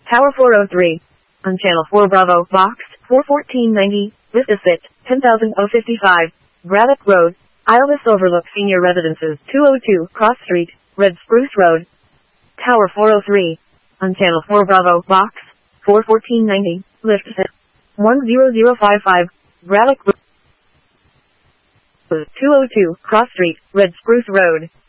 Tower 403. On Channel 4 Bravo, Box 41490, Vista Fit, 10,055, Braddock Road, Islevis Overlook Senior Residences, 202 Cross Street, Red Spruce Road. Tower 403. On Channel 4 Bravo, Box 41490, Lift Fit, 10055, Braddock Road, 202 Cross Street, Red Spruce Road.